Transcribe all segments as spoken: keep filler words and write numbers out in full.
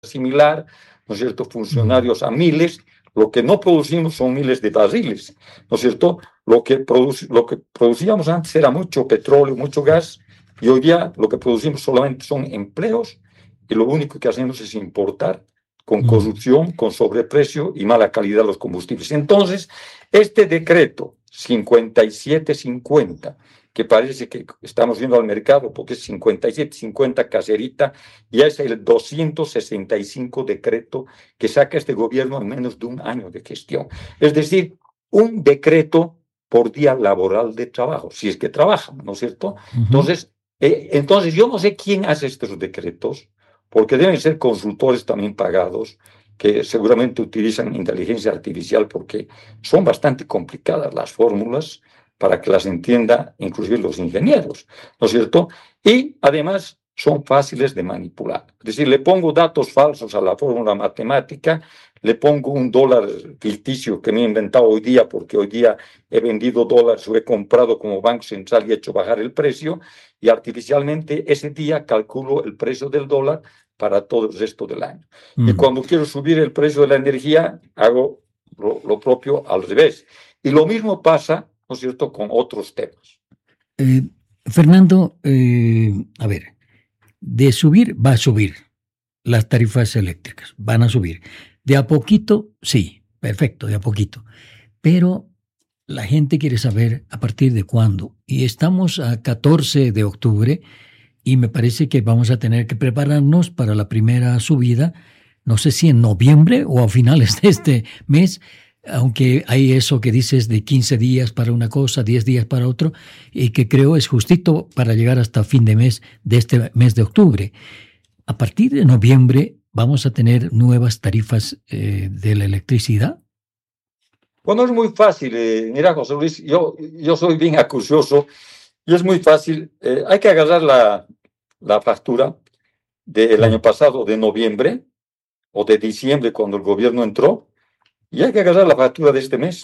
similar, ¿no es cierto?, funcionarios a miles. Lo que no producimos son miles de barriles, ¿no es cierto? Lo que, produce, lo que producíamos antes era mucho petróleo, mucho gas, y hoy día lo que producimos solamente son empleos, y lo único que hacemos es importar con corrupción, con sobreprecio y mala calidad los combustibles. Entonces, este decreto cincuenta y siete cincuenta, que parece que estamos viendo al mercado porque es cincuenta y siete cincuenta caserita, ya es el doscientos sesenta y cinco decreto que saca este gobierno en menos de un año de gestión. Es decir, un decreto por día laboral de trabajo, si es que trabajan, ¿no es cierto? Uh-huh. Entonces, eh, entonces, yo no sé quién hace estos decretos, porque deben ser consultores también pagados, que seguramente utilizan inteligencia artificial porque son bastante complicadas las fórmulas para que las entienda inclusive los ingenieros, ¿no es cierto? Y además son fáciles de manipular. Es decir, le pongo datos falsos a la fórmula matemática, le pongo un dólar ficticio que me he inventado hoy día porque hoy día he vendido dólares o he comprado como Banco Central y he hecho bajar el precio, y artificialmente ese día calculo el precio del dólar para todo el resto del año. Mm. Y cuando quiero subir el precio de la energía, hago lo, lo propio al revés. Y lo mismo pasa, ¿no es cierto?, con otros temas. Eh, Fernando, eh, a ver, de subir, va a subir las tarifas eléctricas, van a subir. De a poquito, sí, perfecto, de a poquito. Pero la gente quiere saber a partir de cuándo. Y estamos a catorce de octubre y me parece que vamos a tener que prepararnos para la primera subida, no sé si en noviembre o a finales de este mes, aunque hay eso que dices de quince días para una cosa, diez días para otro, y que creo es justito para llegar hasta fin de mes de este mes de octubre. A partir de noviembre vamos a tener nuevas tarifas eh, de la electricidad. Bueno, es muy fácil. Eh, mira, José Luis, yo, yo soy bien acucioso y es muy fácil. Eh, hay que agarrar la, la factura del año pasado, de noviembre o de diciembre, cuando el gobierno entró, y hay que agarrar la factura de este mes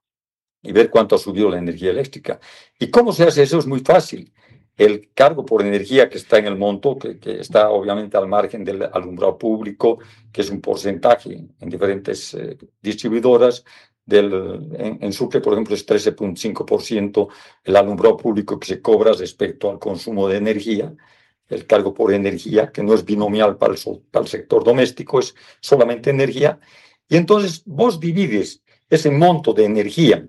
y ver cuánto ha subido la energía eléctrica. ¿Y cómo se hace eso? Es muy fácil. El cargo por energía que está en el monto, que, que está obviamente al margen del alumbrado público, que es un porcentaje en diferentes eh, distribuidoras. Del, en, en Sucre, por ejemplo, es trece punto cinco por ciento el alumbrado público que se cobra respecto al consumo de energía. El cargo por energía, que no es binomial para el, para el sector doméstico, es solamente energía. Y entonces vos divides ese monto de energía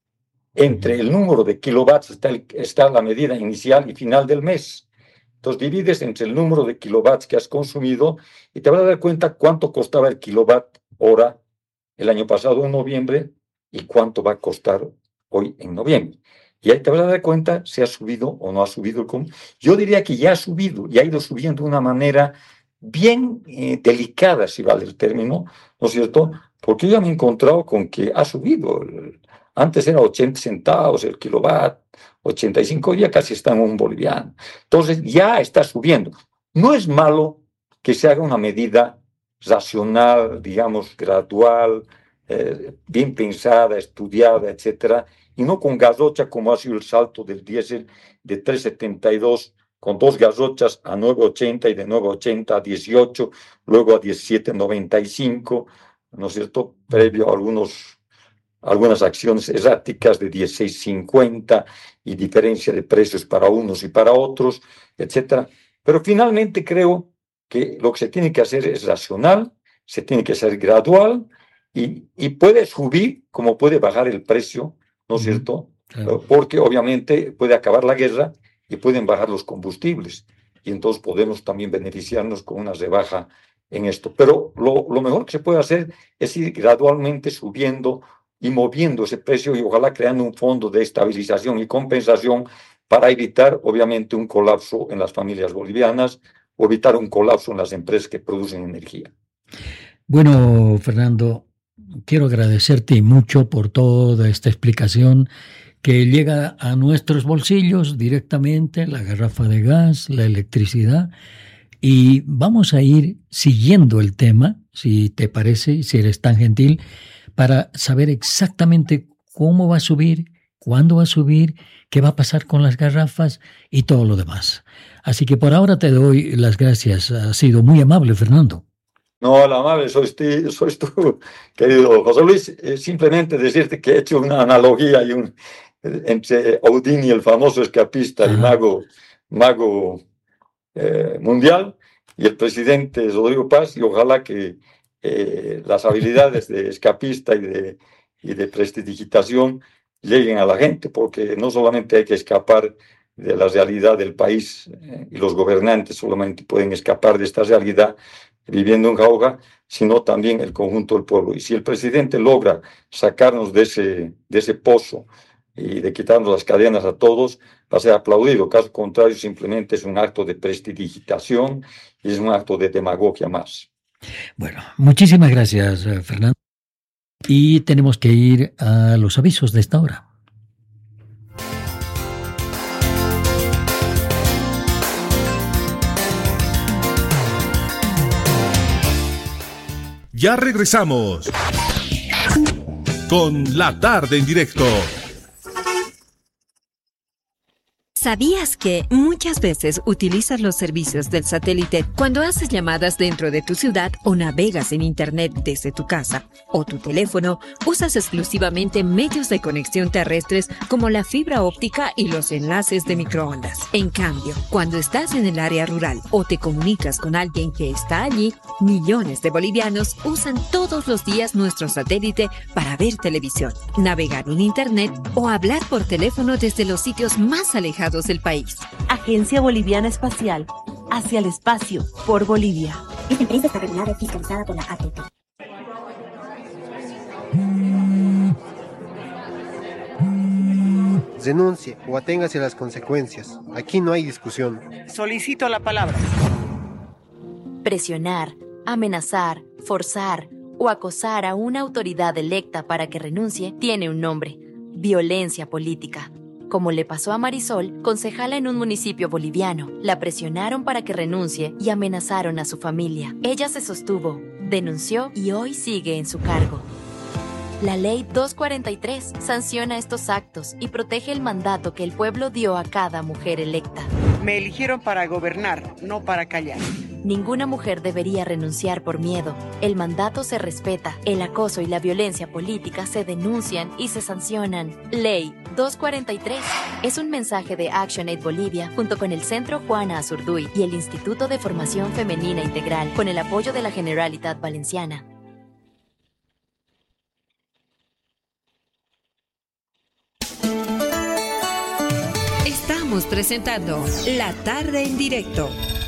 entre el número de kilowatts, está, el, está la medida inicial y final del mes. Entonces divides entre el número de kilowatts que has consumido y te vas a dar cuenta cuánto costaba el kilowatt hora el año pasado en noviembre y cuánto va a costar hoy en noviembre. Y ahí te vas a dar cuenta si ha subido o no ha subido el consumo. Yo diría que ya ha subido y ha ido subiendo de una manera bien eh, delicada, si vale el término, ¿no es cierto? Porque yo ya me he encontrado con que ha subido. Antes era ochenta centavos el kilowatt, ochenta y cinco, ya casi está en un boliviano. Entonces ya está subiendo. No es malo que se haga una medida racional, digamos, gradual, eh, bien pensada, estudiada, etcétera, y no con garrocha como ha sido el salto del diésel de tres setenta y dos con dos garrochas a nueve ochenta y de nueve ochenta a dieciocho, luego a diecisiete noventa y cinco, ¿no es cierto?, previo a algunos, algunas acciones erráticas de dieciséis cincuenta y diferencia de precios para unos y para otros, etcétera. Pero finalmente creo que lo que se tiene que hacer es racional, se tiene que hacer gradual y, y puede subir como puede bajar el precio, ¿no es cierto? Claro. Porque obviamente puede acabar la guerra y pueden bajar los combustibles y entonces podemos también beneficiarnos con una rebaja en esto. Pero lo, lo mejor que se puede hacer es ir gradualmente subiendo y moviendo ese precio y ojalá creando un fondo de estabilización y compensación para evitar obviamente un colapso en las familias bolivianas o evitar un colapso en las empresas que producen energía. Bueno, Fernando, quiero agradecerte mucho por toda esta explicación que llega a nuestros bolsillos directamente, la garrafa de gas, la electricidad, y vamos a ir siguiendo el tema, si te parece, si eres tan gentil, para saber exactamente cómo va a subir, cuándo va a subir, qué va a pasar con las garrafas y todo lo demás. Así que por ahora te doy las gracias. Ha sido muy amable, Fernando. No, la amable sois, ti, sois tú, querido José Luis. Eh, simplemente decirte que he hecho una analogía y un, entre Houdini, el famoso escapista y Ajá. mago, mago eh, mundial, y el presidente Rodrigo Paz, y ojalá que eh, las habilidades de escapista y de, y de prestidigitación lleguen a la gente, porque no solamente hay que escapar de la realidad del país, eh, y los gobernantes solamente pueden escapar de esta realidad viviendo en jauja, sino también el conjunto del pueblo. Y si el presidente logra sacarnos de ese, de ese pozo y de quitarnos las cadenas a todos, va a ser aplaudido. Caso contrario, simplemente es un acto de prestidigitación y es un acto de demagogia más. Bueno, muchísimas gracias, Fernando. Y tenemos que ir a los avisos de esta hora. Ya regresamos con La Tarde en Directo. ¿Sabías que muchas veces utilizas los servicios del satélite cuando haces llamadas dentro de tu ciudad o navegas en Internet desde tu casa o tu teléfono? Usas exclusivamente medios de conexión terrestres como la fibra óptica y los enlaces de microondas. En cambio, cuando estás en el área rural o te comunicas con alguien que está allí, millones de bolivianos usan todos los días nuestro satélite para ver televisión, navegar en Internet o hablar por teléfono desde los sitios más alejados del país. Agencia Boliviana Espacial, hacia el espacio, por Bolivia. Esta empresa está regulada y fiscalizada por la A T P. Denuncie o aténgase a las consecuencias. Aquí no hay discusión. Solicito la palabra. Presionar, amenazar, forzar o acosar a una autoridad electa para que renuncie tiene un nombre: violencia política. Como le pasó a Marisol, concejala en un municipio boliviano. La presionaron para que renuncie y amenazaron a su familia. Ella se sostuvo, denunció y hoy sigue en su cargo. La Ley doscientos cuarenta y tres sanciona estos actos y protege el mandato que el pueblo dio a cada mujer electa. Me eligieron para gobernar, no para callar. Ninguna mujer debería renunciar por miedo. El mandato se respeta, el acoso y la violencia política se denuncian y se sancionan. Ley doscientos cuarenta y tres es un mensaje de ActionAid Bolivia junto con el Centro Juana Azurduy y el Instituto de Formación Femenina Integral con el apoyo de la Generalitat Valenciana. Estamos presentando La Tarde en Directo.